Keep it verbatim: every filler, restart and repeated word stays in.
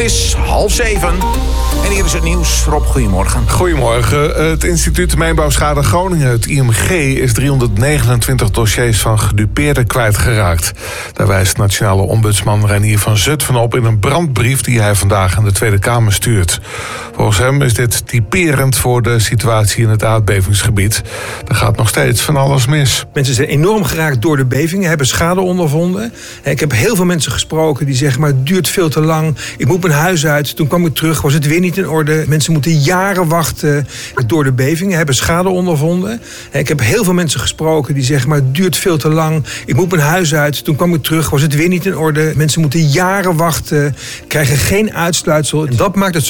is half zeven. En hier is het nieuws. Rob, goedemorgen. Goedemorgen. Het instituut Mijnbouwschade Groningen, het I M G, is driehonderdnegenentwintig dossiers van gedupeerden kwijtgeraakt. Daar wijst nationale ombudsman Reinier van Zutphen op in een brandbrief die hij vandaag aan de Tweede Kamer stuurt. Volgens hem is dit typerend voor de situatie in het aardbevingsgebied. Er gaat nog steeds van alles mis. Mensen zijn enorm geraakt door de bevingen, hebben schade ondervonden. Ik heb heel veel mensen gesproken die zeggen, maar het duurt veel te lang. Ik moet mijn huis uit. Toen kwam ik terug, was het weer niet in orde. Mensen moeten jaren wachten door de bevingen, hebben schade ondervonden. Ik heb heel veel mensen gesproken die zeggen, maar het duurt veel te lang. Ik moet mijn huis uit. Toen kwam ik terug, was het weer niet in orde. Mensen moeten jaren wachten, krijgen geen uitsluitsel. En dat maakt het zo